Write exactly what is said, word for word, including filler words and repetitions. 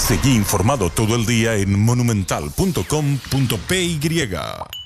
Seguí informado todo el día en monumental punto com punto p y.